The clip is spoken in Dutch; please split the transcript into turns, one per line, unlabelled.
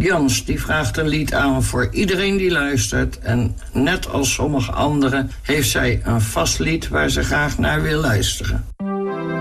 Jans die vraagt een lied aan voor iedereen die luistert. En net als sommige anderen heeft zij een vast lied waar ze graag naar wil luisteren.